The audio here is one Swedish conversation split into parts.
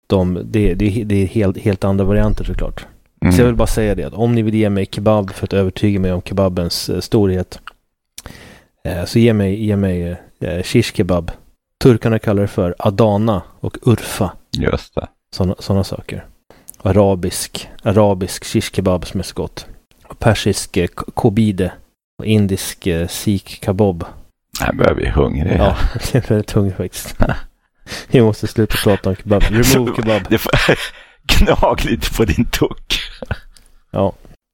det är helt andra varianter såklart. Så jag vill bara säga det, att om ni vill ge mig kebab för att övertyga mig om kebabens storhet, så ge mig shish kebab. Turkarna kallar det för Adana och Urfa. Just det. Såna saker. Arabisk shish kebab som är så gott. Och persisk kobide och indisk sikh kebab. Här börjar vi hungrig. Ja, det är väldigt hungrig faktiskt. Vi måste sluta prata om kebab. Remove kebab. Det får gnag lite på din tuck. Ja.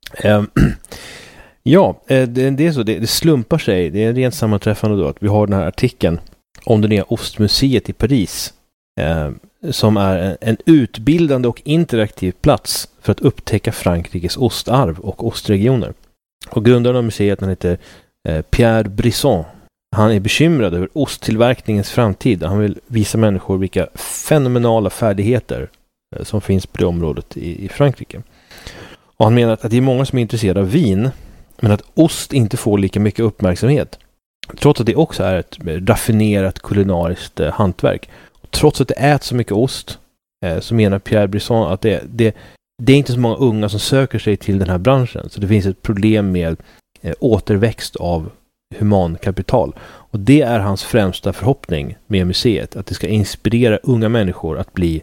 Det är så. Det slumpar sig. Det är rent sammanträffande då att vi har den här artikeln om det nya ostmuseet i Paris, som är en utbildande och interaktiv plats för att upptäcka Frankrikes ostarv och ostregioner. Och grundaren av museet, han heter Pierre Brisson. Han är bekymrad över osttillverkningens framtid. Han vill visa människor vilka fenomenala färdigheter som finns på det området i Frankrike. Och han menar att det är många som är intresserade av vin, men att ost inte får lika mycket uppmärksamhet. Trots att det också är ett raffinerat kulinariskt hantverk. Och trots att det äts så mycket ost, så menar Pierre Brisson att det är inte så många unga som söker sig till den här branschen. Så det finns ett problem med återväxt av humankapital. Och det är hans främsta förhoppning med museet, att det ska inspirera unga människor att bli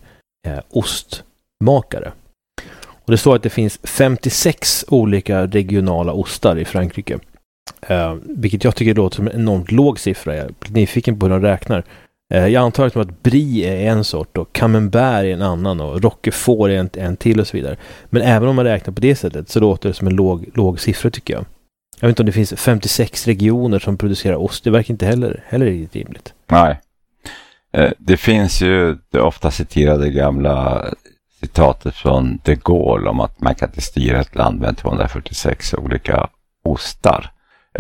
ostmakare. Och det står att det finns 56 olika regionala ostar i Frankrike. Vilket jag tycker låter som en enormt låg siffra. Jag är nyfiken på hur de räknar. Jag antar att Brie är en sort och Camembert är en annan och Roquefort är en till och så vidare. Men även om man räknar på det sättet så låter det som en låg siffra, tycker jag. Jag vet inte om det finns 56 regioner som producerar ost. Det verkar inte heller riktigt rimligt. Nej. Det finns ju det ofta citerade gamla citatet från de Gaulle om att man kan inte styra ett land med 246 olika ostar.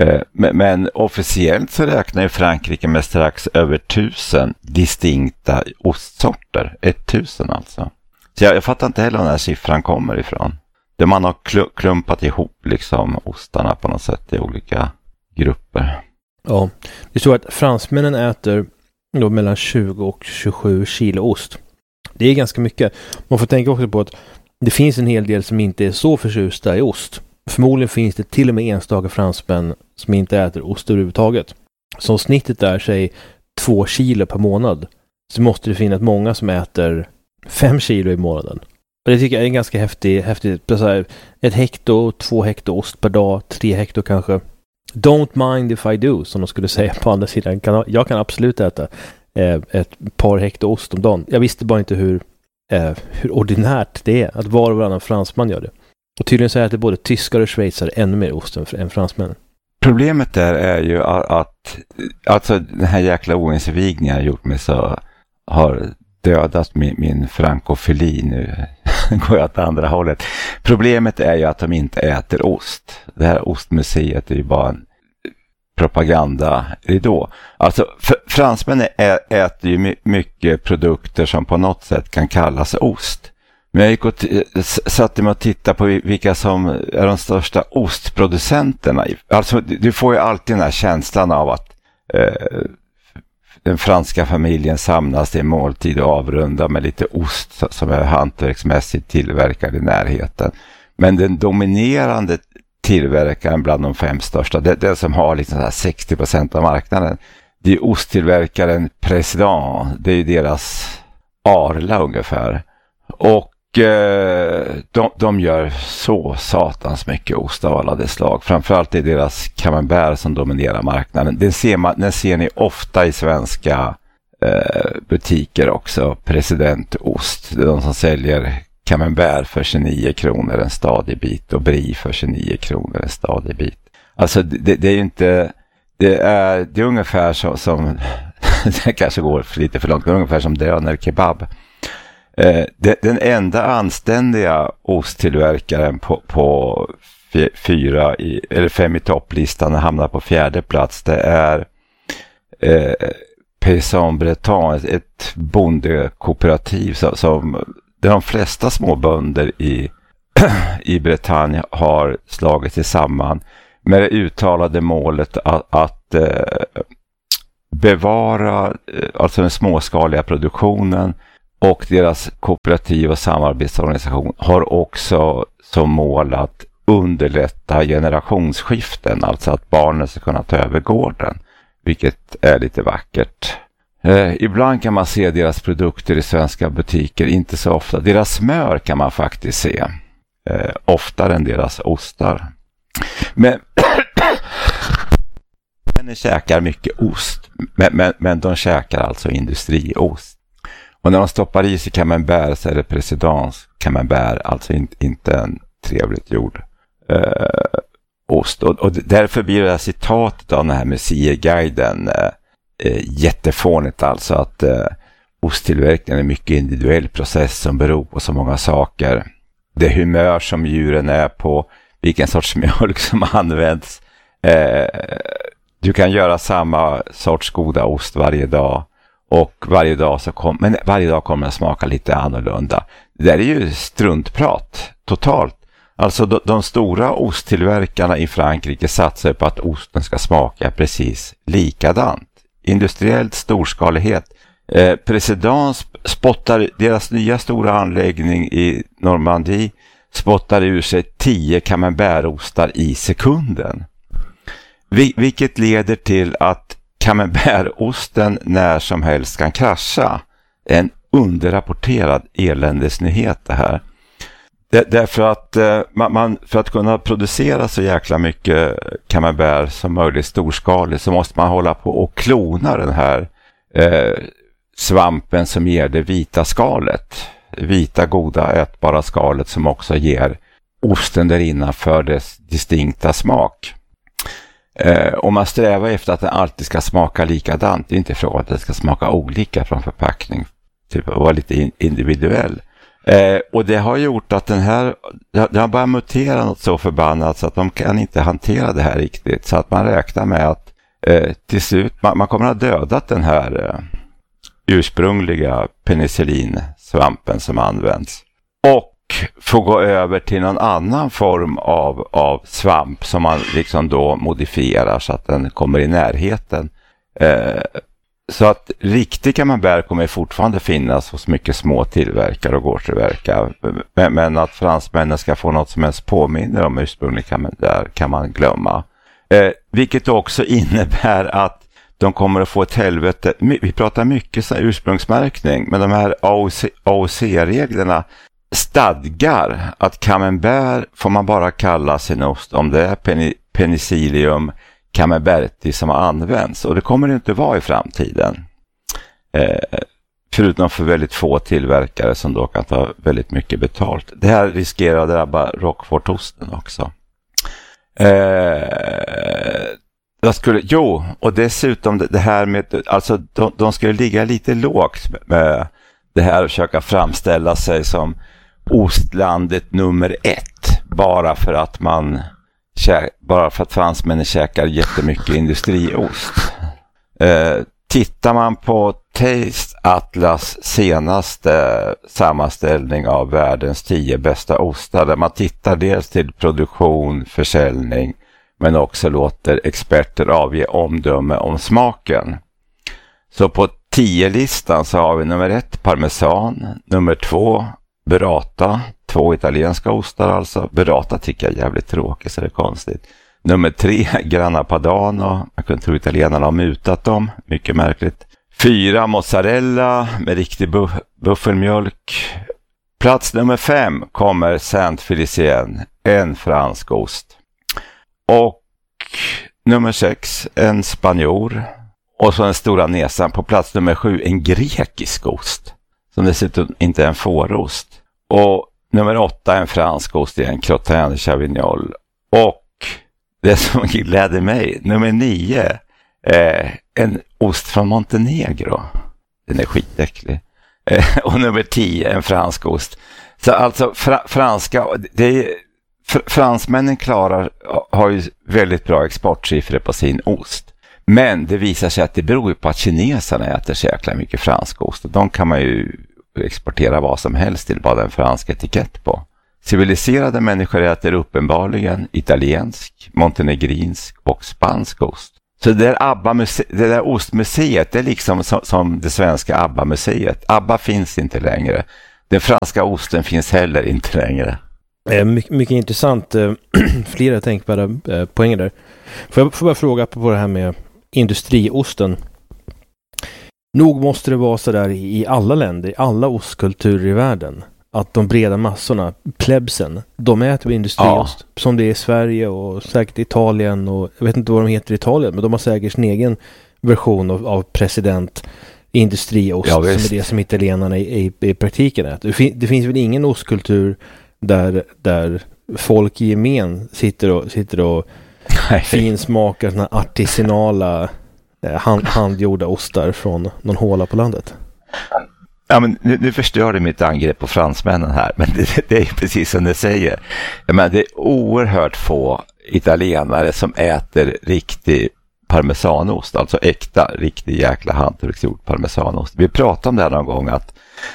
Men officiellt så räknar ju Frankrike med strax över 1000 distinkta ostsorter. 1000 alltså. Så jag fattar inte heller var den här siffran kommer ifrån. Där man har klumpat ihop liksom ostarna på något sätt i olika grupper. Ja, det står att fransmännen äter då mellan 20 och 27 kilo ost. Det är ganska mycket. Man får tänka också på att det finns en hel del som inte är så förtjusta i ost. Förmodligen finns det till och med enstaka fransmän som inte äter ost överhuvudtaget. Så snittet är sig 2 kilo per månad. Så måste det finnas många som äter 5 kilo i månaden. Och det tycker jag är en ganska häftigt. Ett hekto, 2 hekto ost per dag, 3 hekto kanske. Don't mind if I do, som de skulle säga på andra sidan. Jag kan absolut äta ett par hekto ost om dagen. Jag visste bara inte hur ordinärt det är att var och varannan fransman gör det. Och tydligen så äter både tyskar och schweizare ännu mer ost än fransmännen. Problemet där är ju att alltså den här jäkla oinsvigningen jag gjort mig så har dödat min frankofili. Nu går jag åt andra hållet. Problemet är ju att de inte äter ost. Det här ostmuseet är ju bara en propagandaridå. Alltså fransmännen äter ju mycket produkter som på något sätt kan kallas ost. Men jag gick och satte mig och tittade på vilka som är de största ostproducenterna. Alltså du får ju alltid den här känslan av att den franska familjen samlas till en måltid och avrundar med lite ost som är hantverksmässigt tillverkad i närheten. Men den dominerande tillverkaren bland de 5 största, den som har liksom 60% av marknaden, det är osttillverkaren Président. Det är ju deras Arla ungefär. Och de gör så satans mycket ost av alla dess slag. Framförallt är deras Camembert som dominerar marknaden. Den ser ni ofta i svenska butiker också. Presidentost. Det är de som säljer Camembert för 29 kronor en stadig bit och Brie för 29 kronor en stadig bit. Alltså det är ju inte... Det är ungefär som det kanske går lite för långt, men ungefär som döner kebab. Den enda anständiga osttillverkaren på 5 i topplistan hamnar på 4:e plats. Det är Paysan Breton, ett bondekooperativ som de flesta små bönder i Bretagne har slagit sig samman med det uttalade målet att bevara alltså den småskaliga produktionen och deras kooperativa samarbetsorganisation har också som mål att underlätta generationsskiften, alltså att barnen ska kunna ta över gården, vilket är lite vackert. Ibland kan man se deras produkter i svenska butiker, inte så ofta. Deras smör kan man faktiskt se oftare än deras ostar. Men de käkar mycket ost, men de käkar alltså industriost. Och när de stoppar i sig camembert så är det Présidence camembert, alltså inte en trevligt gjord ost. Och därför blir det här citatet av den här Messier-guiden jättefånigt, alltså att osttillverkningen är en mycket individuell process som beror på så många saker. Det humör som djuren är på, vilken sorts mjölk som används. Du kan göra samma sorts goda ost varje dag, och varje dag kommer det smaka lite annorlunda. Det där är ju struntprat totalt. Alltså de stora osttillverkarna i Frankrike satsar på att osten ska smaka precis likadant. Industriellt storskalighet. Présidence spottar, deras nya stora anläggning i Normandie spottar ur sig 10 camembertostar i sekunden. Vilket leder till att camembertosten när som helst kan krascha. En underrapporterad eländesnyhet det här. Därför att för att kunna producera så jäkla mycket camembert som möjligt storskaligt så måste man hålla på och klona den här svampen som ger det vita skalet. Vita, goda, ätbara skalet som också ger osten där innanför dess distinkta smak. Om man strävar efter att den alltid ska smaka likadant, det är inte frågan att det ska smaka olika från förpackning, typ att vara lite individuell. Och det har gjort att det har börjat mutera något så förbannat så att de kan inte hantera det här riktigt, så att man räknar med att till slut man kommer att ha dödat den här ursprungliga penicillinsvampen som används och få gå över till någon annan form av svamp som man liksom då modifierar så att den kommer i närheten. Så att riktig camembert kommer fortfarande finnas hos mycket små tillverkare och gårdstillverkare. Men att fransmännen ska få något som helst påminner om ursprunglig camembert kan man glömma. Vilket också innebär att de kommer att få ett helvete. Vi pratar mycket så här ursprungsmärkning, men de här AOC-reglerna stadgar att camembert får man bara kalla sin ost om det är Penicillium camemberti som har använts, och det kommer det inte vara i framtiden. Förutom för väldigt få tillverkare som då kan ta väldigt mycket betalt. Det här riskerar att drabba Roquefort-osten också. Och dessutom det här med, alltså de skulle ligga lite lågt med det här och försöka framställa sig som ostlandet nummer 1 bara för att fransmännen käkar jättemycket industriost. Tittar man på Taste Atlas senaste sammanställning av världens 10 bästa ostar, där man tittar dels till produktion, försäljning, men också låter experter avge omdöme om smaken. Så på 10-listan så har vi nummer 1 parmesan, nummer 2 burrata, 2 italienska ostar alltså. Burrata tycker jag är jävligt tråkigt så det är konstigt. Nummer 3 Grana Padano, jag kunde tro italienarna har mutat dem, mycket märkligt. 4 mozzarella med riktig buffelmjölk. Plats nummer 5 kommer Saint-Félicien, en fransk ost. Och nummer 6 en spanjor. Och så den stora näsan på plats nummer 7 en grekisk ost. Som dessutom inte är en fårost. Och nummer 8 en fransk ost i en crottin de chavignol. Och det som gläder mig, nummer 9 en ost från Montenegro. Den är skitäcklig. Och nummer 10 en fransk ost. Så alltså franska, fransmännen har ju väldigt bra exportsiffror på sin ost. Men det visar sig att det beror på att kineserna äter så jäkla mycket fransk ost. De kan man ju exportera vad som helst till, bara en fransk etikett på. Civiliserade människor äter uppenbarligen italiensk, montenegrinsk och spansk ost. Så det där ostmuseet, det är liksom som det svenska ABBA-museet. ABBA finns inte längre. Den franska osten finns heller inte längre. Mycket intressant. Flera tänkbara poänger där. Får jag bara fråga på det här med industriosten. Nog måste det vara så där i alla länder, i alla ostkulturer i världen, att de breda massorna, plebsen, de äter industriost. Ja. Som det är i Sverige och säkert Italien, och jag vet inte vad de heter i Italien, men de har säkert sin egen version av president industriost, som är det som italienarna i praktiken äter. Det finns väl ingen ostkultur där folk i gemen sitter och finsmakar såna artisanala handgjorda ostar från någon håla på landet. Ja, men nu förstör du mitt angrepp på fransmännen här, men det är precis som du säger. Men det är oerhört få italienare som äter riktig parmesanost, alltså äkta, riktig jäkla hantverksgjord parmesanost. Vi pratade om det här någon gång att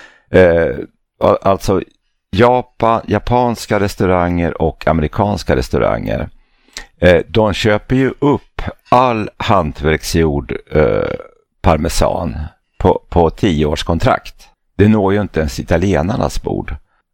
alltså japanska restauranger och amerikanska restauranger, de köper ju upp all hantverksgjord parmesan på 10-årskontrakt. Det når ju inte ens italienarnas bord.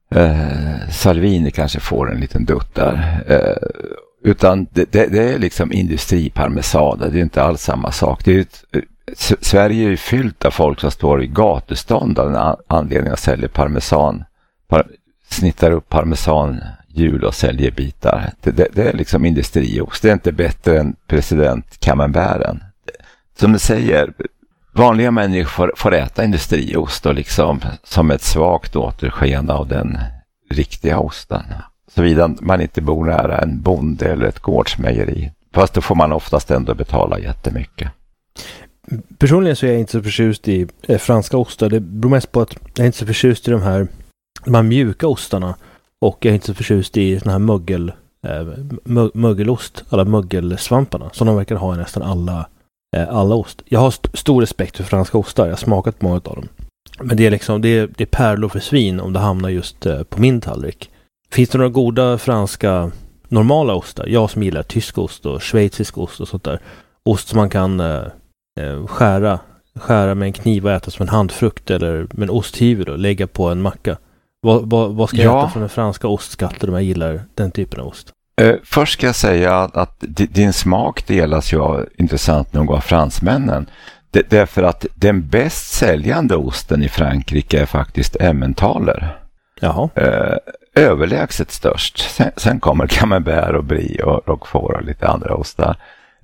Salvini kanske får en liten dutt där. Utan det är liksom industriparmesan. Det är inte alls samma sak. Sverige är ju fyllt av folk som står i gatustånd av en anledning att sälja parmesan. Snittar upp parmesanhjul och säljer bitar. Det är liksom industriost. Det är inte bättre än president Camemberten. Som du säger, vanliga människor får äta industriost och liksom som ett svagt återsken av den riktiga osten. Såvida man inte bor nära en bonde eller ett gårdsmejeri. Fast då får man oftast ändå betala jättemycket. Personligen så är jag inte så förtjust i franska ostar. Det beror mest på att jag är inte så förtjust i de här mjuka ostarna. Och jag är inte så förtjust i såna här mögelost, alla mögelsvamparna som de verkar ha i nästan alla ost. Jag har stor respekt för franska ostar. Jag har smakat många av dem. Men det är liksom det är pärlor för svin om det hamnar just på min tallrik. Finns det några goda franska normala ostar? Jag som gillar tysk ost och schweizisk ost och sånt där. Ost som man kan skära med en kniv och äta som en handfrukt eller med en osthyvel och lägga på en macka. Vad ska jag äta från den franska ostskatten om jag gillar den typen av ost? Först ska jag säga att din smak delas ju intressant nog av fransmännen. Därför att den bäst säljande osten i Frankrike är faktiskt Emmentaler. Jaha. Överlägset störst. Sen kommer Camembert och Brie och Roquefort och lite andra ostar.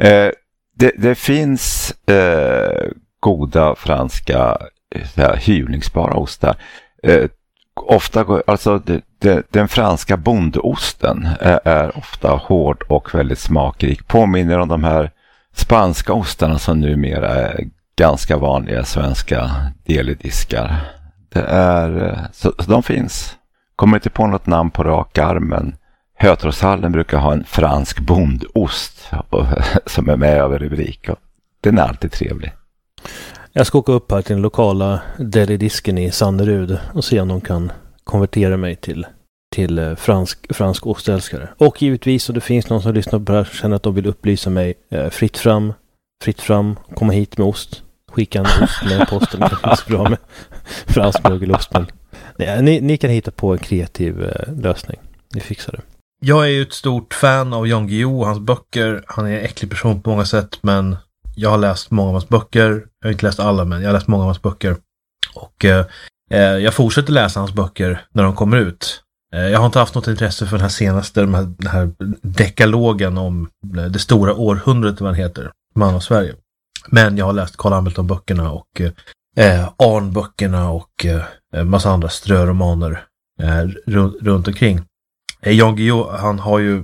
Det finns goda franska hyvlingsbara ostar. Ofta, alltså den franska bondosten är ofta hård och väldigt smakrik. Påminner om de här spanska ostarna som numera är ganska vanliga svenska delidiskar. Så de finns. Kommer inte på något namn på rak armen. Hötorgshallen brukar ha en fransk bondost som är med över rubrik. Den är alltid trevlig. Jag ska åka upp här till den lokala delidisken i Sanderud och se om de kan konvertera mig till fransk ostälskare. Och givetvis, om det finns någon som lyssnar på det här och känner att de vill upplysa mig, fritt fram, komma hit med ost. Skicka en ost med posten. Det kanske är bra med fransk mögelost. Men ni kan hitta på en kreativ lösning. Ni fixar det. Jag är ju ett stort fan av Jan Guillou och hans böcker. Han är en äcklig person på många sätt, men jag har läst många av hans böcker. Jag har inte läst alla, men jag har läst många av hans böcker. Och jag fortsätter läsa hans böcker när de kommer ut. Jag har inte haft något intresse för den här senaste, den här dekalogen om det stora århundradet, vad den heter, Man av Sverige. Men jag har läst Carl Hamilton-böckerna och Arn-böckerna och massa andra ströromaner runt omkring. Jan Guillou, han har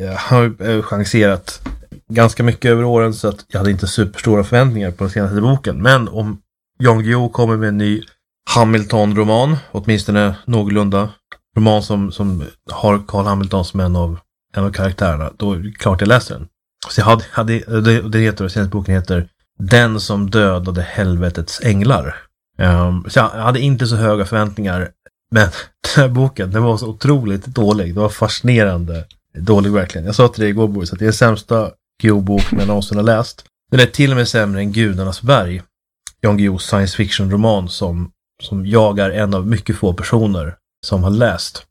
chanserat ganska mycket över åren, så att jag hade inte superstora förväntningar på den senaste boken. Men om Jan Guillou kommer med en ny Hamilton-roman, åtminstone någorlunda roman som har Carl Hamilton som en av karaktärerna, då är det klart jag läser den. Så jag den senaste boken heter Den som dödade helvetets änglar. Så jag hade inte så höga förväntningar, men den här boken, den var så otroligt dålig. Det var fascinerande dålig verkligen. Jag sa till dig igår, Boris, att det är den sämsta Guillou-bok jag någonsin har läst. Den är till och med sämre än Gudarnas berg. Jan Guillous science fiction-roman som jag är en av mycket få personer som har läst.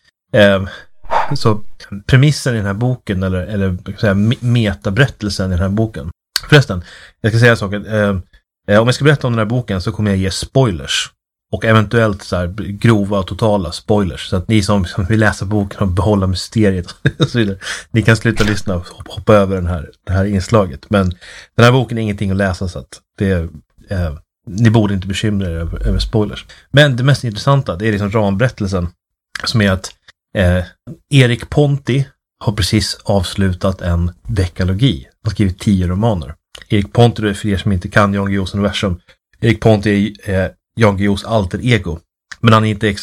Så premissen i den här boken, eller säga, metaberättelsen i den här boken. Förresten, jag ska säga saker. Om jag ska berätta om den här boken så kommer jag ge spoilers. Och eventuellt så här grova och totala spoilers. Så att ni som vill läsa boken och behålla mysteriet och så vidare, ni kan sluta lyssna och hoppa över det här inslaget. Men den här boken är ingenting att läsa, så att ni borde inte bekymra er över spoilers. Men det mest intressanta, det är liksom ramberättelsen, som är att Erik Ponti har precis avslutat en dekalogi. Han har skrivit 10 romaner. Erik Ponti, för er som inte kan Jan Guillous universum, Erik Ponti är Jan Guillous alter ego. Men han är inte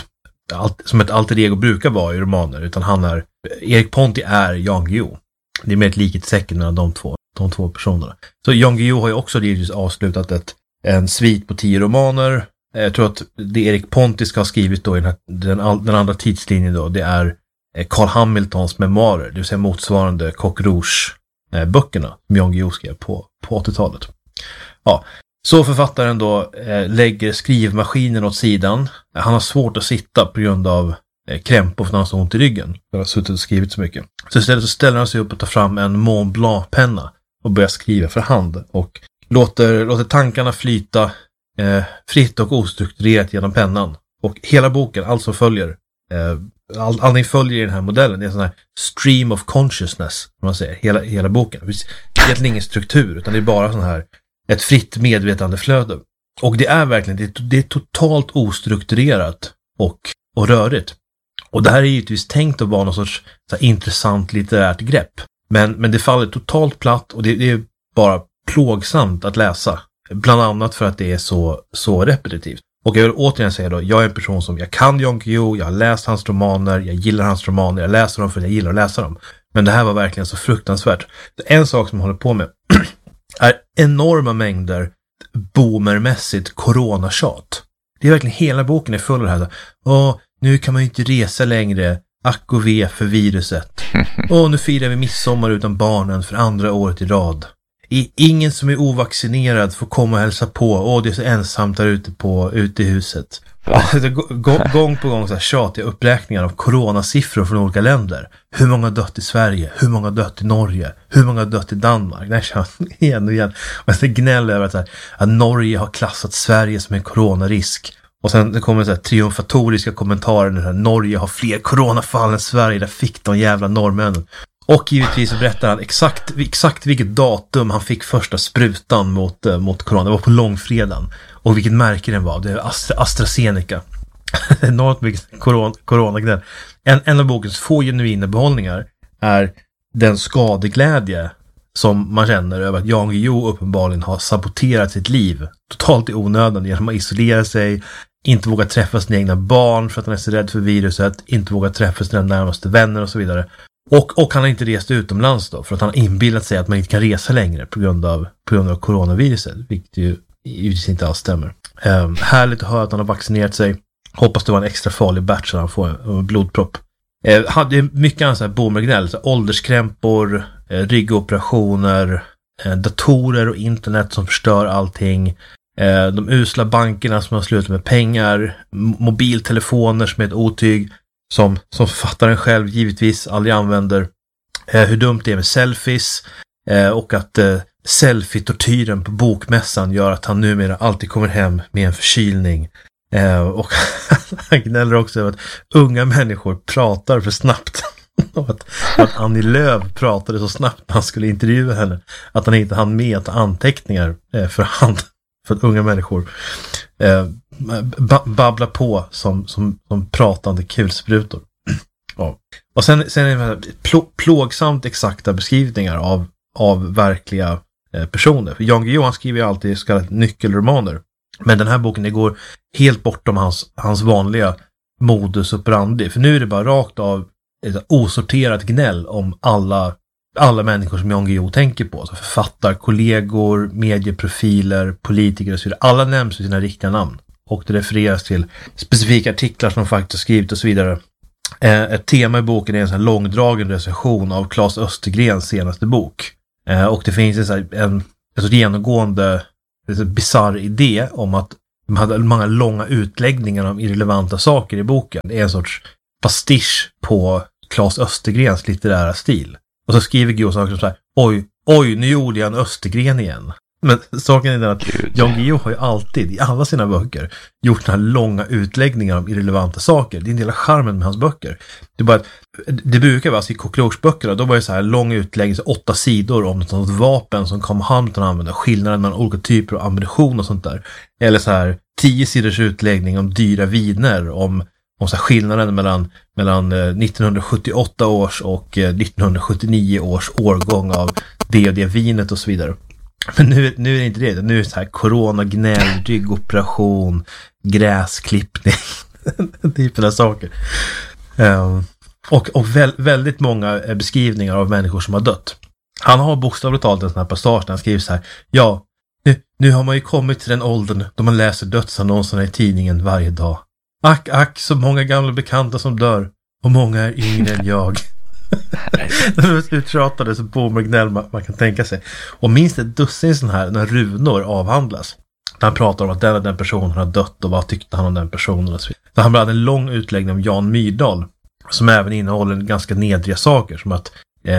som ett alter ego brukar vara i romaner, utan Erik Ponti är Jan Guillou. Det är mer ett likhetstecken mellan de två personerna. Så Jan Guillou har ju också givetvis avslutat en svit på 10 romaner. Jag tror att det Erik Ponti ska ha skrivit då i den andra tidslinjen då, det är Carl Hamiltons memoarer, det vill säga motsvarande Coq Rouge-böckerna som Jan Guillou skrev på 80-talet. Ja, så författaren då lägger skrivmaskinen åt sidan. Han har svårt att sitta på grund av krämpor för han har så ont i ryggen. Han har suttit och skrivit så mycket. Så istället så ställer han sig upp och tar fram en Mont Blanc-penna och börjar skriva för hand. Och låter tankarna flyta fritt och ostrukturerat genom pennan. Och hela boken, allt som följer, allting följer i den här modellen. Det är en sån här stream of consciousness, som man säger, hela boken. Det är egentligen ingen struktur, utan det är bara sån här ett fritt medvetandeflöde. Och det är verkligen, det är totalt ostrukturerat och rörigt. Och det här är givetvis tänkt att vara någon sorts så här intressant litterärt grepp. Men det faller totalt platt och det är bara plågsamt att läsa. Bland annat för att det är så repetitivt. Och jag vill återigen säga då, jag är en person som, jag kan Jan Guillou, jag har läst hans romaner, jag gillar hans romaner, jag läser dem för att jag gillar att läsa dem. Men det här var verkligen så fruktansvärt. Det är en sak som jag håller på med är enorma mängder boomermässigt coronatjat. Det är verkligen, hela boken är full av det här. Nu kan man ju inte resa längre. Ack och ve för viruset. Nu firar vi midsommar utan barnen för andra året i rad. Ingen som är ovaccinerad får komma och hälsa på. Det är så ensamt där ute i huset. Gång på gång så här tjatiga uppräkningar av coronasiffror från olika länder. Hur många har dött i Sverige? Hur många har dött i Norge? Hur många har dött i Danmark? Nej, igen och igen. Och jag gnäller över att Norge har klassat Sverige som en coronarisk. Och sen det kommer så här triumfatoriska kommentarer när Norge har fler coronafall än Sverige. Där fick de jävla norrmännen. Och givetvis så berättar han exakt vilket datum han fick första sprutan mot corona. Det var på långfredagen. Och vilket märke den var. Det är AstraZeneca. Enormt mycket coronagnäll. En av bokens få genuina behållningar är den skadeglädje som man känner över att Jan Guillou uppenbarligen har saboterat sitt liv totalt i onödan genom att isolera sig, inte våga träffa sina egna barn för att han är så rädd för viruset, inte våga träffa sina närmaste vänner och så vidare. Och han har inte rest utomlands då för att han har inbillat sig att man inte kan resa längre på grund av coronaviruset, vilket ju givetvis inte alls stämmer. Härligt att höra att han har vaccinerat sig. Hoppas det var en extra farlig batch så han får en blodpropp. Hade mycket annat så här boomergnäll, så ålderskrämpor, ryggoperationer, datorer och internet som förstör allting, de usla bankerna som har slutat med pengar, mobiltelefoner som är ett otyg som författaren själv givetvis aldrig använder, hur dumt det är med selfies, och att selfie-tortyren på bokmässan gör att han numera alltid kommer hem med en förkylning. Och han gnäller också över att unga människor pratar för snabbt. Och att Annie Lööf pratade så snabbt när han skulle intervjua henne att han inte hann med att ta anteckningar för hand. För att unga människor babblar på som pratande kulsprutor. Ja. Och sen är det plågsamt exakta beskrivningar av verkliga personer. För Jan Guillou, han skriver ju alltid så kallade nyckelromaner. Men den här boken, det går helt bortom hans vanliga modus operandi. För nu är det bara rakt av ett osorterat gnäll om alla människor som Jan Guillou tänker på. Så författar, kollegor, medieprofiler, politiker och så vidare. Alla nämns i sina riktiga namn. Och det refereras till specifika artiklar som de faktiskt skrivit och så vidare. Ett tema i boken är en sån här långdragen recension av Claes Östergrens senaste bok. Och det finns en genomgående bizarr idé om att de hade många långa utläggningar om irrelevanta saker i boken. Det är en sorts pastisch på Claes Östergrens litterära stil. Och så skriver Guillou saker som så här: oj, nu gjorde jag en Östergren igen. Men saken är den att Jan Guillou har ju alltid i alla sina böcker gjort den här långa utläggningar om irrelevanta saker. Det är en del av charmen med hans böcker. Det brukar vara i Cockroach-böckerna, då var det så här lång utläggning, så 8 sidor om något vapen som Carl Hamilton använder, skillnaden mellan olika typer av ammunition och sånt där. Eller så här 10 sidors utläggning om dyra viner, om så här skillnaden mellan 1978 års och 1979 års årgång av det och det vinet och så vidare. Men nu är det inte det. Nu är det så här coronagnäll, ryggoperation, gräsklippning, typen av saker. Och väldigt många beskrivningar av människor som har dött. Han har bokstavligt talat en sån här passage där han skriver så här: ja, nu har man ju kommit till den åldern då man läser dödsannonserna i tidningen varje dag. Ack, så många gamla bekanta som dör. Och många är yngre än jag. Det är mest uttjatade så boomergnäll man kan tänka sig. Och minst ett dussin sån här när runor avhandlas. Han pratar om att den personen har dött och vad tyckte han om den personen och så vidare. Så han hade en lång utläggning om Jan Myrdal som även innehåller ganska nedriga saker, som att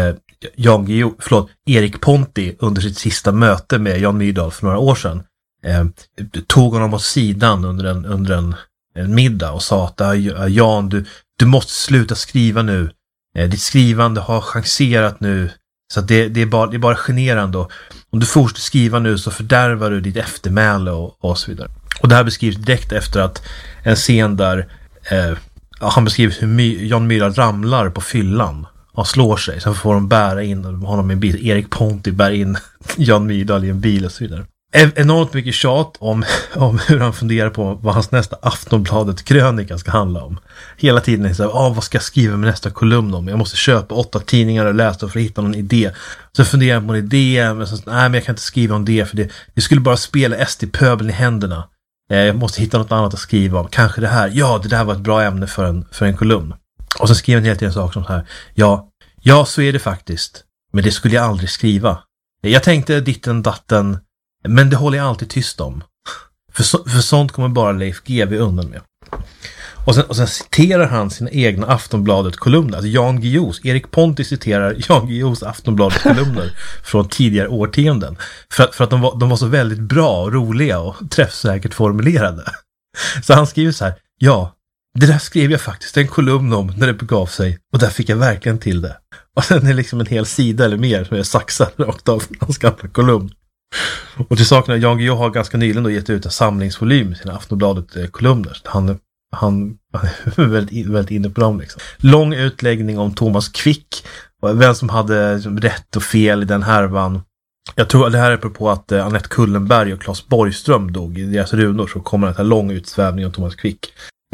Erik Ponti under sitt sista möte med Jan Myrdal för några år sedan tog honom åt sidan under en middag och sa att Jan, du måste sluta skriva nu. Ditt skrivande har chanserat nu, så att det är bara generande. Om du fortsätter skriva nu så fördärvar du ditt eftermäle och så vidare. Och det här beskrivs direkt efter att en scen där han beskriver hur Jan Myrdal ramlar på fyllan och slår sig. Sen får de bära in honom i en bil. Erik Ponti bär in Jan Myrdal i en bil och så vidare. Enormt mycket tjat om hur han funderar på vad hans nästa Aftonbladet-krönika ska handla om. Hela tiden är det så här: vad ska jag skriva med nästa kolumn om? Jag måste köpa 8 tidningar och läsa för att hitta någon idé. Så funderar jag på en idé, men men jag kan inte skriva om det, för det skulle bara spela SD-pöbeln i händerna. Jag måste hitta något annat att skriva om. Kanske det här. Ja, det där var ett bra ämne för en kolumn. Och så skriver han hela tiden saker som så här: ja, så är det faktiskt. Men det skulle jag aldrig skriva. Jag tänkte ditten datten, men det håller jag alltid tyst om. För sånt kommer bara Leif GW undan med. Och sen citerar han sina egna Aftonbladet-kolumner. Alltså Jan Guillous, Erik Ponti citerar Jan Guillous Aftonbladet-kolumner från tidigare årtionden. För att de var så väldigt bra och roliga och träffsäkert formulerade. Så han skriver så här: ja, det där skrev jag faktiskt en kolumn om när det begav sig. Och där fick jag verkligen till det. Och sen är det liksom en hel sida eller mer som är saxad rakt av hans gamla kolumn. Och till saken att Jan Guillou har ganska nyligen då gett ut en samlingsvolym i sina Aftonbladet-kolumner. Han är väldigt inne på dem liksom. Lång utläggning om Thomas Quick och vem som hade rätt och fel i den härvan. Jag tror att det här är på att Annette Kullenberg och Claes Borgström dog i deras runor, så kommer en här lång utsvävning om Thomas Quick.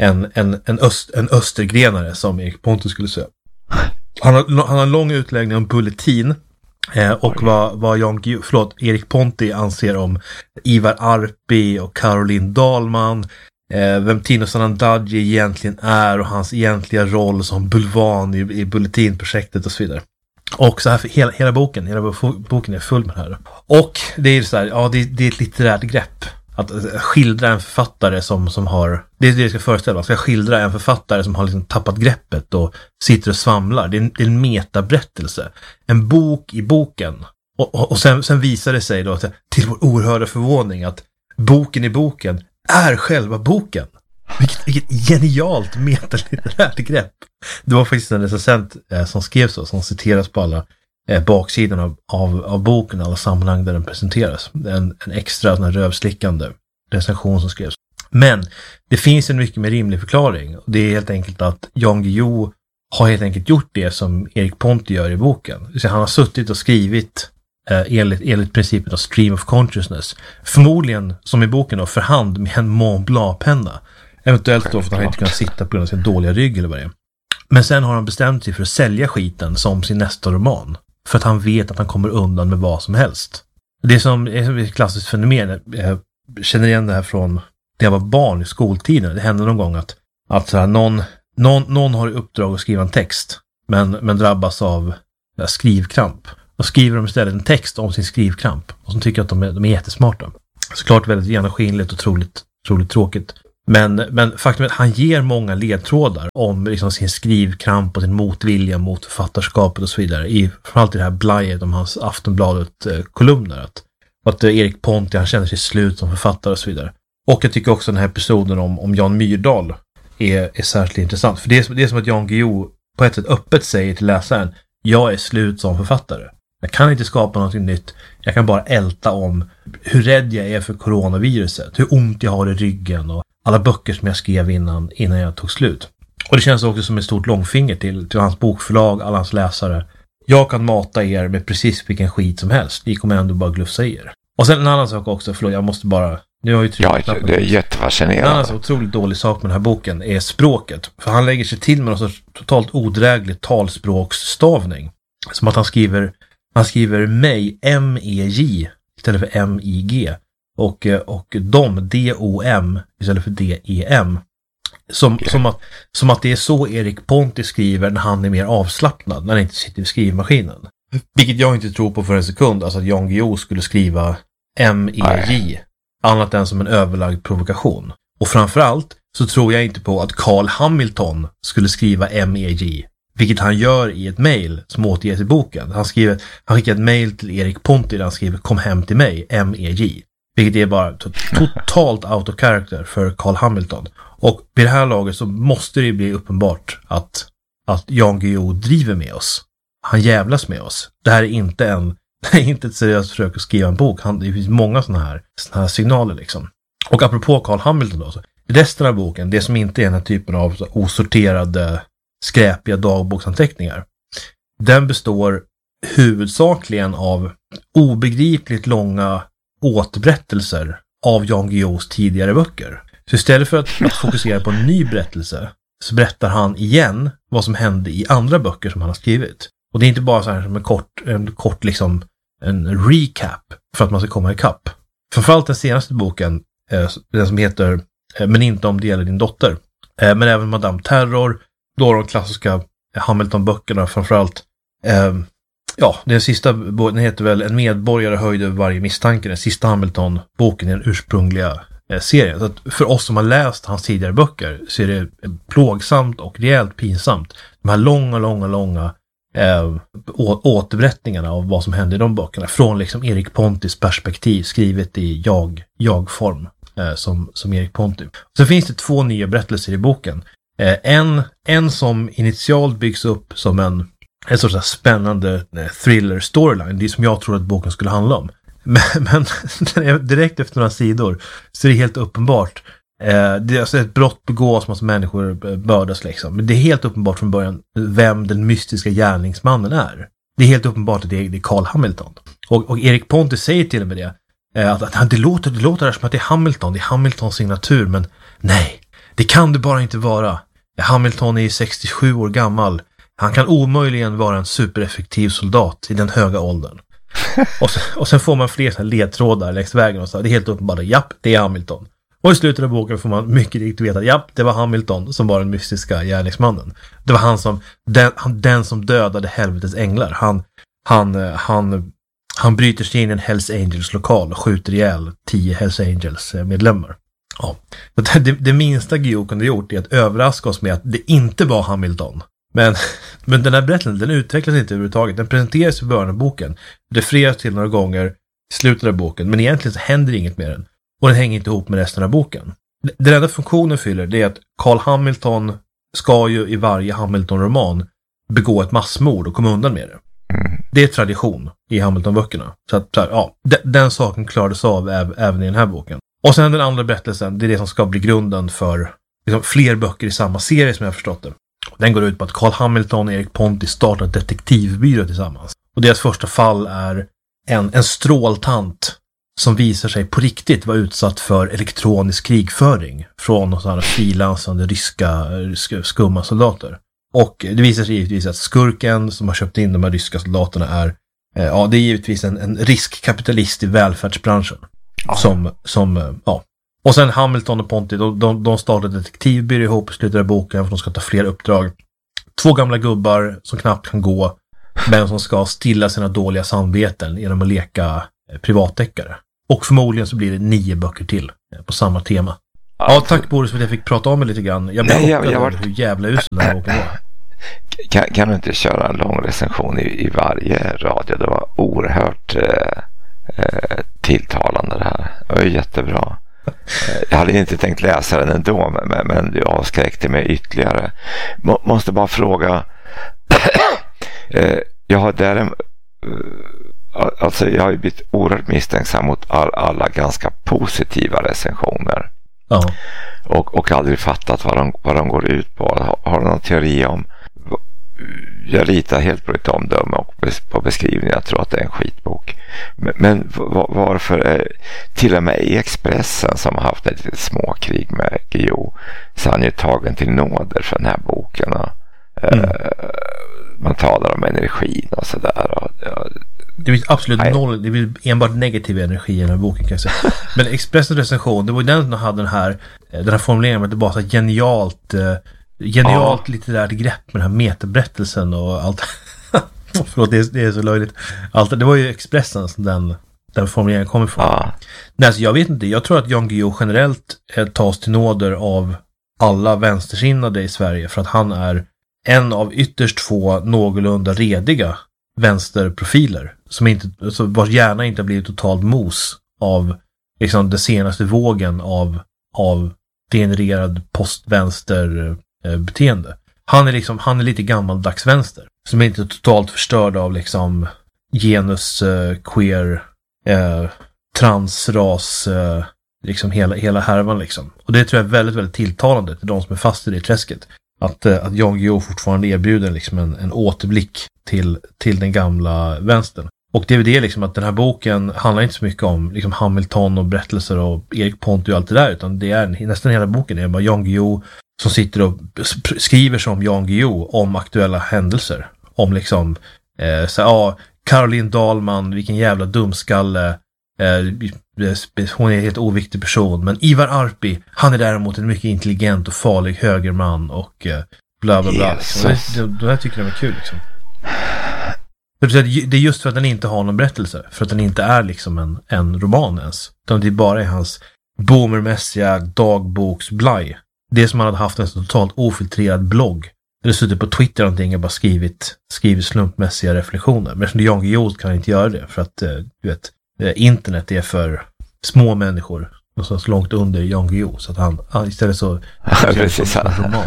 En östergrenare som Erik Pontus skulle säga. Han har en lång utläggning om Bulletin. Och vad Erik Ponti anser om Ivar Arpi och Caroline Dahlman, vem Tino Sanandaji egentligen är och hans egentliga roll som bulvan i Bulletin-projektet och så vidare. Och så här hela boken är full med det här. Och det är så här, det är ett litterärt grepp att skildra en författare som har, det är det jag ska föreställa. Man ska skildra en författare som har liksom tappat greppet och sitter och svamlar. Det är en metaberättelse. En bok i boken. Och sen visar det sig då till vår oerhörda förvåning att boken i boken är själva boken. Vilket genialt metalitterärt grepp. Det var faktiskt en recensent som skrev så, som citeras på alla baksidan av boken, alla sammanhang där den presenteras. En extra rövslickande recension som skrevs. Men det finns en mycket mer rimlig förklaring. Och det är helt enkelt att Jan Guillou har helt enkelt gjort det som Erik Ponti gör i boken. Så han har suttit och skrivit enligt principen av stream of consciousness. Förmodligen, som i boken då, för hand med en Mont Blanc-penna. Eventuellt då för att han inte kunnat sitta på grund av sin dåliga rygg eller vad det är. Men sen har han bestämt sig för att sälja skiten som sin nästa roman. För att han vet att han kommer undan med vad som helst. Det är ett klassiskt fenomen. Jag känner igen det här från när jag var barn i skoltiden. Det hände någon gång att så här, någon har i uppdrag att skriva en text. Men drabbas av skrivkramp. Då skriver de istället en text om sin skrivkramp. Och som tycker att de är jättesmarta. Såklart väldigt genomskinligt och otroligt tråkigt. Men faktum är att han ger många ledtrådar om liksom sin skrivkramp och sin motvilja mot författarskapet och så vidare. Framförallt i det här blajet om hans Aftonbladet-kolumner. Att Erik Ponti, han känner sig slut som författare och så vidare. Och jag tycker också den här episoden om Jan Myrdal är särskilt intressant. För det är som att Jan Guillou på ett sätt öppet säger till läsaren: jag är slut som författare. Jag kan inte skapa någonting nytt. Jag kan bara älta om hur rädd jag är för coronaviruset. Hur ont jag har i ryggen och alla böcker som jag skrev innan jag tog slut. Och det känns också som ett stort långfinger till hans bokförlag, alla hans läsare. Jag kan mata er med precis vilken skit som helst. Ni kommer ändå bara glufsa i er. Och sen en annan sak också, förlåt, jag måste bara... Nu har ju det är jättefascinerande. En annan otroligt dålig sak med den här boken är språket. För han lägger sig till med någon sorts totalt odräglig talspråksstavning. Som att han skriver mig, M-E-J, istället för M-I-G. Och dom, D-O-M, istället för D-E-M. Som att det är så Erik Ponti skriver när han är mer avslappnad, när han inte sitter vid skrivmaskinen. Vilket jag inte tror på för en sekund, alltså att Jan Guillou skulle skriva M-E-J, annat än som en överlagd provokation. Och framförallt så tror jag inte på att Carl Hamilton skulle skriva M-E-J, vilket han gör i ett mejl som återges i boken. Han skickar ett mejl till Erik Ponti där han skriver kom hem till mig, M-E-J. Vilket är bara totalt out of character för Carl Hamilton. Och vid det här laget så måste det bli uppenbart att Jan Guillou driver med oss. Han jävlas med oss. Det här är inte ett seriöst försök att skriva en bok. Det finns många såna här signaler liksom. Och apropå Carl Hamilton då, så resten av boken, det som inte är den här typen av osorterade, skräpiga dagboksanteckningar, den består huvudsakligen av obegripligt långa återberättelser av Jan Guillous tidigare böcker. Så istället för att fokusera på en ny berättelse så berättar han igen vad som hände i andra böcker som han har skrivit. Och det är inte bara så här som en kort liksom en recap för att man ska komma ikapp. Framförallt den senaste boken, den som heter Men inte om det gäller din dotter. Men även Madame Terror, då de klassiska Hamilton-böckerna framförallt. Den sista boken heter väl En medborgare höjd över varje misstanke. Den sista Hamilton-boken i den ursprungliga serien. Så att för oss som har läst hans tidigare böcker så är det plågsamt och rejält pinsamt. De här långa återberättningarna av vad som hände i de böckerna från liksom Erik Pontis perspektiv, skrivet i jag-form som Erik Ponti. Så finns det 2 nya berättelser i boken. En som initialt byggs upp som en sorts spännande thriller storyline. Det är som jag tror att boken skulle handla om. Men direkt efter några sidor så är det helt uppenbart. Det är alltså ett brott begås mot människor bördas liksom. Men det är helt uppenbart från början vem den mystiska gärningsmannen är. Det är helt uppenbart att det är Carl Hamilton. Och Erik Ponti säger till och med det. Att det låter som att det är Hamilton. Det är Hamiltons signatur. Men nej, det kan det bara inte vara. Hamilton är 67 år gammal. Han kan omöjligen vara en supereffektiv soldat i den höga åldern. Och sen får man fler så här ledtrådar längs vägen och så. Det är helt uppenbart att japp, det är Hamilton. Och i slutet av boken får man mycket riktigt veta att japp, det var Hamilton som var den mystiska gärningsmannen. Det var den som dödade helvetets änglar. Han bryter sig in i en Hells Angels lokal och skjuter ihjäl 10 Hells Angels medlemmar. Ja. Det minsta Guillou kunde gjort är att överraska oss med att det inte var Hamilton. Men den här berättelsen, den utvecklas inte överhuvudtaget. Den presenteras i början av boken. Det refereras till några gånger i slutet av boken. Men egentligen så händer inget med den. Och den hänger inte ihop med resten av boken. Den enda funktionen fyller det är att Carl Hamilton ska ju i varje Hamilton-roman begå ett massmord och komma undan med det. Det är tradition i Hamilton-böckerna. Så den saken klarades av även i den här boken. Och sen den andra berättelsen, det är det som ska bli grunden för liksom, fler böcker i samma serie som jag har förstått det. Den går ut på att Carl Hamilton och Erik Ponti startar detektivbyrå tillsammans. Och deras första fall är en stråltant som visar sig på riktigt vara utsatt för elektronisk krigföring från sådana frilansande ryska skumma soldater. Och det visar sig givetvis att skurken som har köpt in de här ryska soldaterna är det är givetvis en riskkapitalist i välfärdsbranschen. Och sen Hamilton och Ponti, de startar detektivbyrå ihop i slutet av boken för att de ska ta fler uppdrag. 2 gamla gubbar som knappt kan gå men som ska stilla sina dåliga samveten genom att leka privatdeckare. Och förmodligen så blir det 9 böcker till på samma tema. Ja, tack Boris för att jag fick prata om mig lite grann. Jag blev över hur jävla usel den här boken var. Kan du inte köra en lång recension i varje radio? Det var oerhört tilltalande det här. Det var jättebra. Jag hade inte tänkt läsa den ändå, men du avskräckte mig ytterligare. Måste bara fråga. Jag har ju blivit oerhört misstänksam mot alla ganska positiva recensioner. Ja. Och aldrig fattat vad de går ut på. Har du någon teori om? Jag litar helt på ditt omdöme och på beskrivningen. Jag tror att det är en skitbok. Men varför till och med i Expressen, som har haft ett litet småkrig med Guillou, så han ju tagen till nåder för den här boken. Man talar om energin och sådär. Det blir absolut noll, det blir enbart negativ energi i den här boken, kan jag säga. Men Expressens recension, det var ju den som hade den här formuleringen med att det bara så genialt litterärt grepp med den här metaberättelsen och allt. Förlåt, det är så löjligt. Det var ju Expressen som den formuleringen kom ifrån. Nej, alltså jag vet inte, jag tror att Jan Guillou generellt tas till nåder av alla vänstersinnade i Sverige, för att han är en av ytterst få någorlunda rediga vänsterprofiler som inte, alltså vars hjärna inte har blivit totalt mos av liksom den senaste vågen av genererad postvänster beteende. Han är lite gammaldags vänster som är inte totalt förstörd av liksom genus, queer, transras, liksom hela härvan liksom. Och det tror jag är väldigt, väldigt tilltalande till de som är fast i det träsket. Att Jan Guillou fortfarande erbjuder liksom en återblick till den gamla vänstern. Och det är det liksom, att den här boken handlar inte så mycket om liksom Hamilton och berättelser och Erik Ponty och allt det där, utan det är nästan hela boken är bara Jan Guillou som sitter och skriver som Jan Guillou om aktuella händelser. Om liksom Caroline Dahlman, vilken jävla dumskalle, hon är en helt oviktig person, men Ivar Arpi, han är däremot en mycket intelligent och farlig högerman och bla bla bla. Det här tycker jag var kul liksom. Det är just för att den inte har någon berättelse, för att den inte är liksom en roman ens, utan det bara är hans boomermässiga dagboksblaj. Det som han hade haft en totalt ofiltrerad blogg eller suttit på Twitter och någonting och bara skrivit slumpmässiga reflektioner. Men som Jan Guillou kan inte göra det, för att du vet, internet är för små människor någonstans långt under Jan Guillou, så att han istället så precis.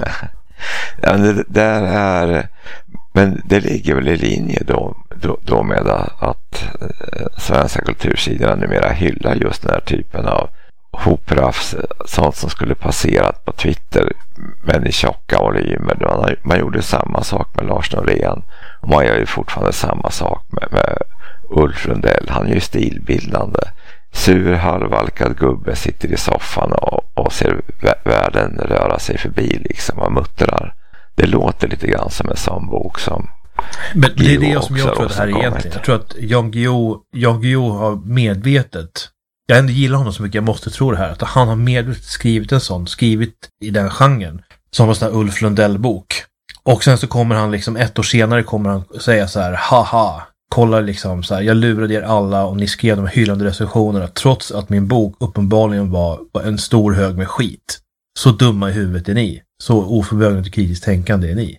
Ja, det där är, men det ligger väl i linje då med att svenska kultursidorna numera hyllar just den här typen av hoprafs, sånt som skulle passerat på Twitter, men i tjocka volymer. Man gjorde samma sak med Lars Norén, och man gör ju fortfarande samma sak med Ulf Lundell. Han är ju stilbildande. Sur, halvalkad gubbe sitter i soffan och ser världen röra sig förbi liksom, och muttrar. Det låter lite grann som en sån bok som men det är det som jag tror att det här är egentligen. Jag tror att Jan Guillou har medvetet, jag ändå gillar honom så mycket, jag måste tro det här, att han har medvetet skrivit i den genren som en sån här Ulf Lundell-bok. Och sen så kommer han liksom 1 år senare kommer han säga så här: haha, kolla liksom så här, jag lurade er alla och ni skrev de hyllande recensionerna trots att min bok uppenbarligen var en stor hög med skit. Så dumma i huvudet är ni. Så oförmögna till kritiskt tänkande är ni.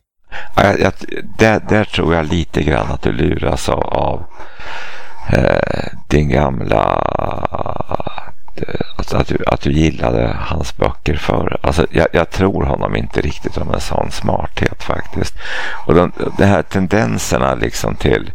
Där tror jag lite grann att du luras av din gamla, att du gillade hans böcker förr. Alltså, jag tror honom inte riktigt om en sån smarthet faktiskt. Och de här tendenserna liksom till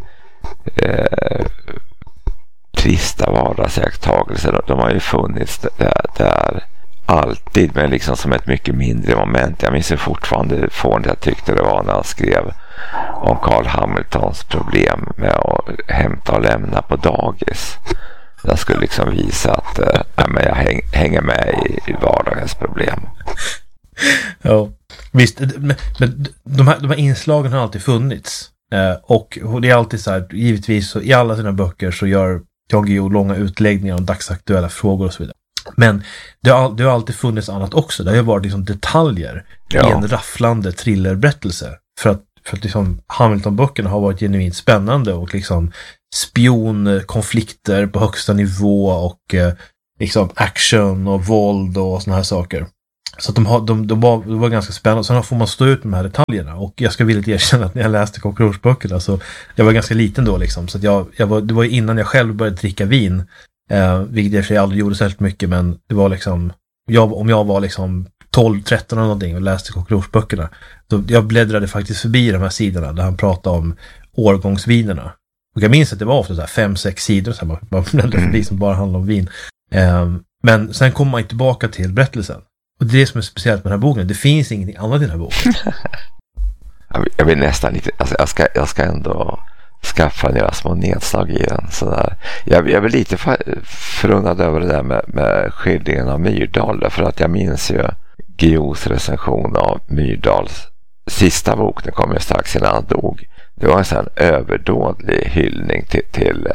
trista vardagsiakttagelser, de har ju funnits där alltid, men liksom som ett mycket mindre moment. Jag minns fortfarande fånigt jag tyckte det var när han skrev om Carl Hamiltons problem med att hämta och lämna på dagis. Jag skulle liksom visa att men jag hänger med i vardagens problem. Ja, visst. Men de här inslagen har alltid funnits. Och det är alltid så här, givetvis så i alla sina böcker så gör Jan Guillou långa utläggningar om dagsaktuella frågor och så vidare. Men det har alltid funnits annat också. Det har ju varit liksom detaljer i en rafflande thrillerberättelse. För att för att liksom Hamilton-böckerna har varit genuint spännande och liksom spionkonflikter på högsta nivå och liksom action och våld och såna här saker. Så att de var ganska spännande. Sen får man stå ut med de här detaljerna. Och jag ska villigt erkänna att när jag läste Cockroach-böckerna så jag var ganska liten då liksom. Så att det var innan jag själv började dricka vin. Vilket jag för sig aldrig gjorde särskilt mycket. Men det var liksom, om jag var liksom 12-13 eller någonting och läste Cockroach-böckerna. Så jag bläddrade faktiskt förbi de här sidorna där han pratade om årgångsvinerna. Och jag minns att det var ofta så här 5-6 sidor så här, man bläddrade förbi som bara handlar om vin. Men sen kommer man tillbaka till berättelsen. Och det är det som är speciellt med den här boken. Det finns ingenting annat i den här boken. Jag vill nästan lite... Alltså jag ska ändå skaffa några små nedslag i den. Sådär. Jag vill lite förundrad över det där med skildringen av Myrdal. Därför att jag minns ju Guillous recension av Myrdals sista bok. Den kom ju strax innan han dog. Det var en sån överdådlig hyllning till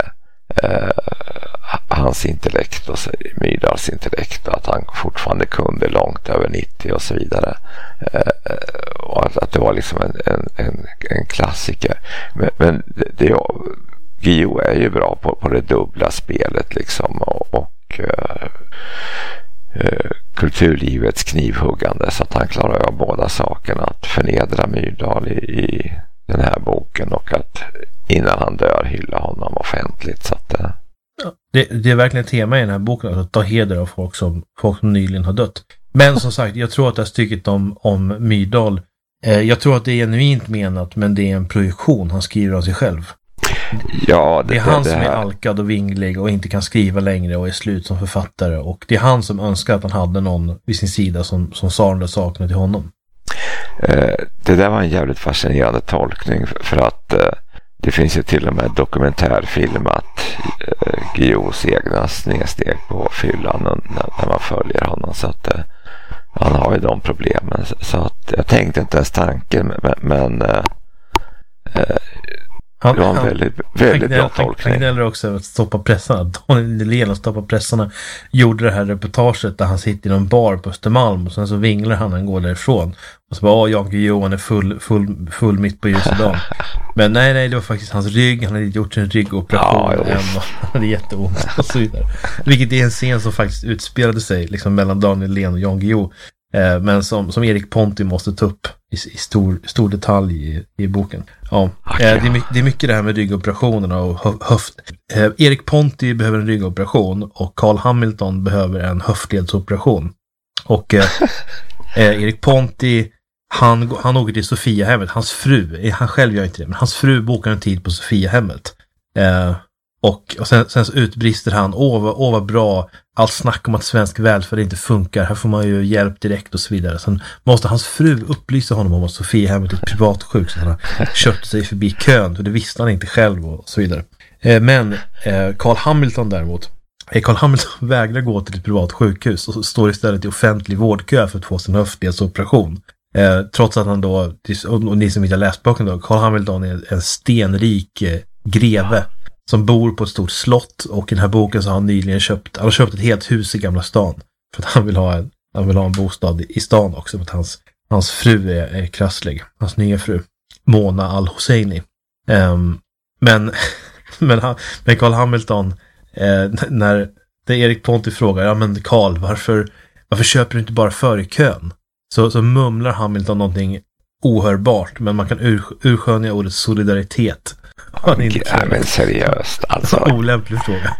hans intellekt och Myrdals intellekt och att han fortfarande kunde långt över 90 och så vidare, och att det var liksom en klassiker, men Guillou är ju bra på det dubbla spelet liksom och kulturlivets knivhuggande, så att han klarar av båda sakerna, att förnedra Myrdal i den här boken och att innan han dör hylla honom offentligt. Så att, det är verkligen ett tema i den här boken, att ta heder av folk som nyligen har dött. Men som sagt, jag tror att det här stycket om Myrdal, jag tror att det är genuint menat, men det är en projektion han skriver av sig själv. Ja, det är han som är alkad och vinglig och inte kan skriva längre och är slut som författare, och det är han som önskar att han hade någon vid sin sida som sa de där sakerna till honom. Det där var en jävligt fascinerande tolkning, för att det finns ju till och med dokumentärfilmat Guillous egna snedsteg på fyllan när man följer honom, så att han har ju de problemen, så att jag tänkte inte ens tanken, men det var en väldigt bra tolkning. Han gnäller också att stoppa pressarna. Daniel Nylén och stoppa pressarna gjorde det här reportaget där han sitter i någon bar på Östermalm och sen så vinglar han går därifrån. Och så bara, Jan Guillou är full mitt på ljuset dag. Men nej, det var faktiskt hans rygg. Han hade gjort en ryggoperation och han hade jätteont och så vidare. Vilket är en scen som faktiskt utspelade sig liksom mellan Daniel Nylén och Jan Guillou. Men som Erik Ponti måste ta upp i stor detalj i boken. Ja, det är mycket det här med ryggoperationerna och höft. Erik Ponti behöver en ryggoperation och Carl Hamilton behöver en höftledsoperation. Och Erik Ponti han åker till Sofiahemmet. Hans fru, han själv gör inte det, men hans fru bokar en tid på Sofiahemmet. Och sen så utbrister han, vad bra, allt snack om att svensk välfärd inte funkar, här får man ju hjälp direkt och så vidare. Sen måste hans fru upplysa honom om att Sofiahemmet är ett privatsjukhus, så han har kört sig förbi kön, för det visste han inte själv och så vidare. Men Carl Hamilton däremot, Carl Hamilton vägrar gå till ett privat sjukhus och står istället i offentlig vårdkö för att få sin höftledsoperation. Trots att han då, och ni som inte har läst boken då, Carl Hamilton är en stenrik greve som bor på ett stort slott, och i den här boken så har han nyligen köpt ett helt hus i Gamla stan för att han vill ha en bostad i stan också, för att hans fru är krasslig, hans nya fru Mona Al-Hosseini. Men Carl Hamilton, när Erik Ponti frågar, ja men Carl, varför köper du inte bara före kön? Så mumlar Hamilton någonting ohörbart, men man kan urskönja ordet solidaritet. Men seriöst alltså. Olämplig fråga.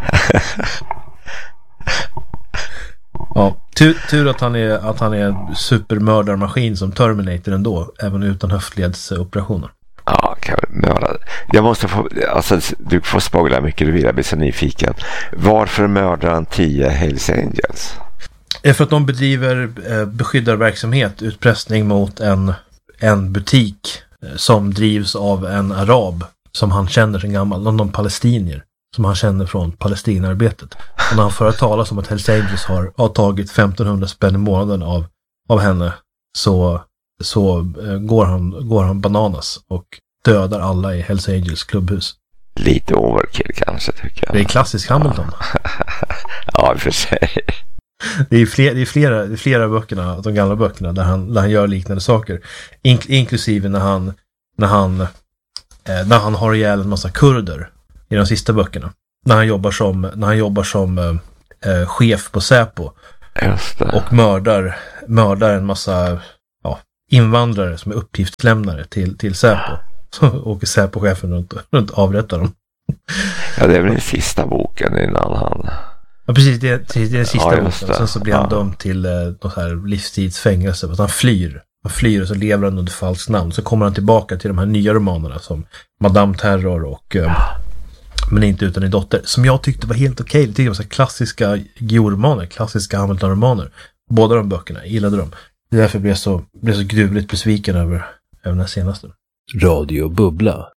Ja, tur att han är en supermördarmaskin som Terminator ändå, även utan höftledsoperationer. Ja, kan mörda. Jag måste få, alltså du får spoila mycket du vill, jag blir så nyfiken. Varför mördar han 10 Hells Angels? För att de bedriver beskyddarverksamhet, utpressning mot en butik som drivs av en arab som han känner sen gammal, någon palestinier som han känner från Palestinarbetet. Och när han för att tala om att Hells Angels har tagit 1500 spänn i månaden av henne, så går han bananas och dödar alla i Hells Angels klubbhus. Lite overkill kanske, tycker jag. Det är klassisk Hamilton. Ja, för sig. Det är flera böckerna, de gamla böckerna, där han gör liknande saker. Inklusive när han när han har ihjäl en massa kurder i de sista böckerna. När han jobbar som chef på Säpo. Just det. Och mördar en massa invandrare som är uppgiftslämnare till Säpo. Så åker Säpo-chefen runt avrättar dem. Ja, det är väl den sista boken innan han... Ja, precis. Det är den sista boken. Det. Sen så blir han dömd till något här livstidsfängelse. Att han flyr. Han flyr och så lever han under falskt namn. Så kommer han tillbaka till de här nya romanerna som Madame Terror och Men inte utan din dotter. Som jag tyckte var helt okej. Det var så klassiska Guillou-romaner. Klassiska Hamilton-romaner. Båda de böckerna. Jag gillade dem. Det är därför blev så gruvligt besviken över den här senaste. Radio Bubbla.